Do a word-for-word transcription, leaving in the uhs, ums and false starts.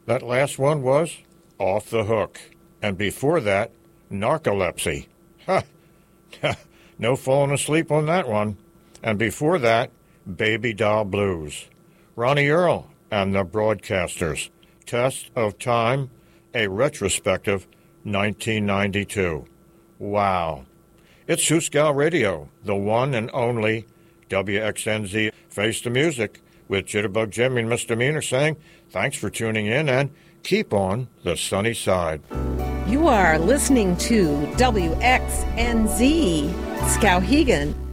That last one was Off the Hook. And before that, Narcolepsy. Ha! No falling asleep on that one. And before that, Baby Doll Blues. Ronnie Earl and the Broadcasters. Test of Time, a retrospective, nineteen ninety-two. Wow. It's Hooskow Radio, the one and only W X N Z Face the Music, with Jitterbug Jimmy and Misdemeanor saying thanks for tuning in and keep on the sunny side. You are listening to W X N Z Skowhegan.